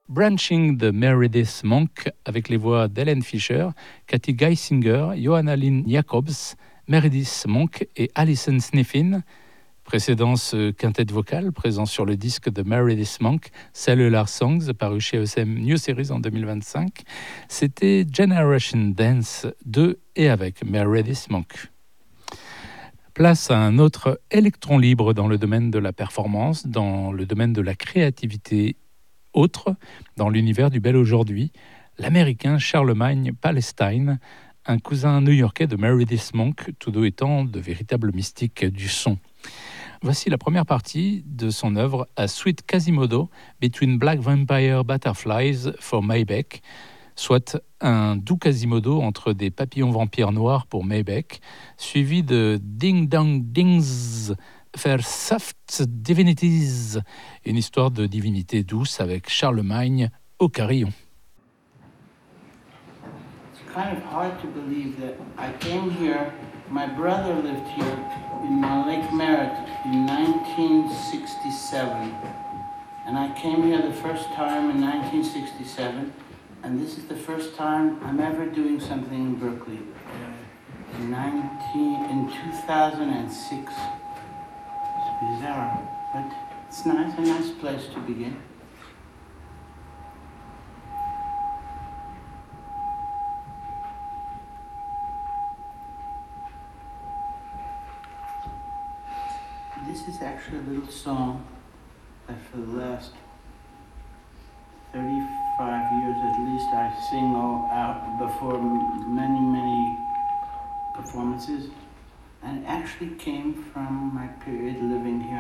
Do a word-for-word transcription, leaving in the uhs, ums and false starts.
Branching the Meredith Monk avec les voix d'Helen Fisher, Kathy Geisinger, Johanna Lynn Jacobs, Meredith Monk et Alison Sniffen. Précédant ce quintet vocal présent sur le disque de Meredith Monk, Cellular Songs, paru chez E S M New Series en deux mille vingt-cinq, c'était Generation Dance de et avec Meredith Monk. Place à un autre électron libre dans le domaine de la performance, dans le domaine de la créativité autre, dans l'univers du bel aujourd'hui, l'américain Charlemagne Palestine, un cousin new-yorkais de Meredith Monk, tous deux étant de véritables mystiques du son. Voici la première partie de son œuvre A Sweet Quasimodo Between Black Vampire Butterflies for Maybeck, soit un doux Quasimodo entre des papillons vampires noirs pour Maybeck, suivi de Ding Dong Dings for Soft Divinities, une histoire de divinité douce avec Charlemagne au carillon. It's kind of hard to believe that I came here, my brother lived here in Lake Merritt in nineteen sixty-seven. And I came here the first time in nineteen sixty-seven, and this is the first time I'm ever doing something in Berkeley. In, nineteen, in two thousand six. It's bizarre, but it's nice, a nice place to begin. This is actually a little song that for the last thirty-five years at least I sing all out before many, many performances. And it actually came from my period living here